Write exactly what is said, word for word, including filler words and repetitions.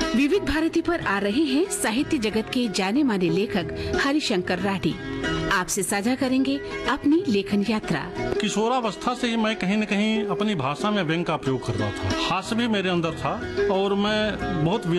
विविध भारती पर आ रहे हैं साहित्य जगत के जाने माने लेखक हरिशंकर राठी। आपसे साझा करेंगे अपनी लेखन यात्रा। किशोरावस्था से ही मैं कहीं न कहीं अपनी भाषा में व्यंग का प्रयोग करता था। हास्य भी मेरे अंदर था और मैं बहुत